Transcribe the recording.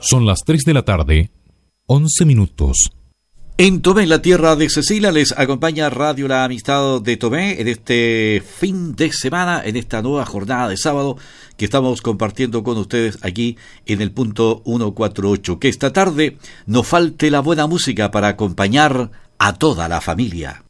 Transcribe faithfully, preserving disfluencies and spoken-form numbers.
Son las tres de la tarde, once minutos. En Tomé, la tierra de Cecilia, les acompaña Radio La Amistad de Tomé en este fin de semana, en esta nueva jornada de sábado que estamos compartiendo con ustedes aquí en el punto ciento cuarenta y ocho. Que esta tarde no falte la buena música para acompañar a toda la familia.